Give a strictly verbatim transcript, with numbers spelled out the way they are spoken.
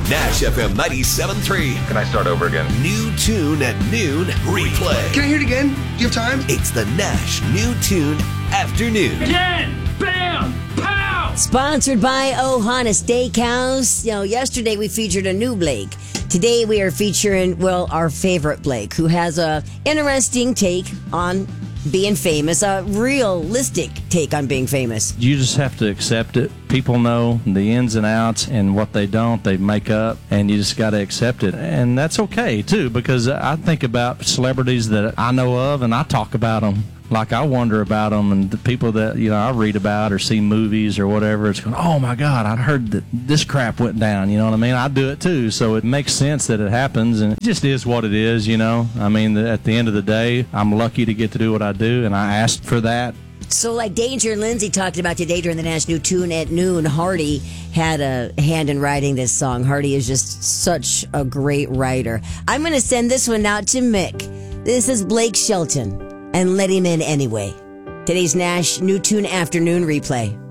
Nash F M ninety-seven point three. Can I start over again? New Tune at Noon replay. Can I hear it again? Do you have time? It's the Nash New Tune Afternoon. Again! Bam! Pow! Sponsored by Ohana Steakhouse. You know, yesterday we featured a new Blake. Today we are featuring, well, our favorite Blake, who has a interesting take on being famous, a realistic take on being famous. You just have to accept it. People know the ins and outs, and what they don't, they make up, and you just got to accept it. And that's okay, too, because I think about celebrities that I know of, and I talk about them. Like, I wonder about them, and the people that, you know, I read about or see movies or whatever, it's going, oh, my God, I heard that this crap went down, you know what I mean? I do it, too, so it makes sense that it happens, and it just is what it is, you know? I mean, at the end of the day, I'm lucky to get to do what I do, and I asked for that. So like Danger and Lindsay talked about today during the Nash New Tune at Noon, Hardy had a hand in writing this song. Hardy is just such a great writer. I'm going to send this one out to Mick. This is Blake Shelton, and Let Him In Anyway. Today's Nash New Tune Afternoon replay.